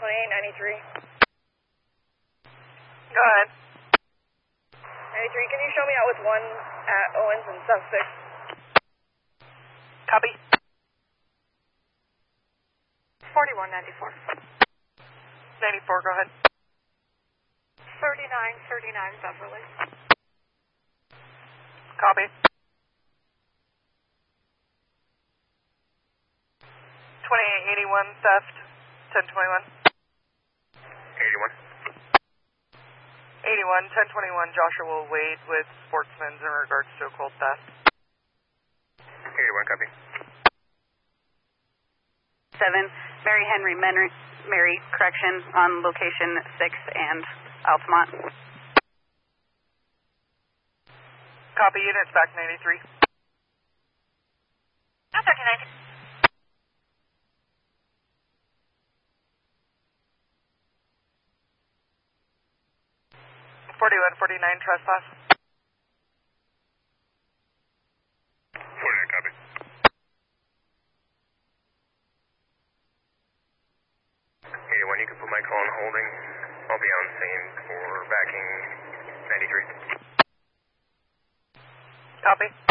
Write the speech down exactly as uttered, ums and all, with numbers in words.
twenty-eight ninety-three. Go ahead. ninety-three, can you show me out with one at Owens and South six? Copy. forty-one ninety-four. ninety-four, go ahead. thirty-nine thirty-nine Beverly. Copy. twenty-eight eighty-one theft, ten twenty-one. eighty-one. eighty-one, ten twenty-one, Joshua Wade with Sportsman's in regards to a cold theft. eighty-one, copy. seven, Mary Henry Mary, Mary correction on location six and Altamont. Copy, units back ninety-three. No, thirty-nine. forty-one forty-nine trespass. forty-nine, copy. eighty-one, you can put my call on holding. I'll be on scene for backing ninety-three. Copy.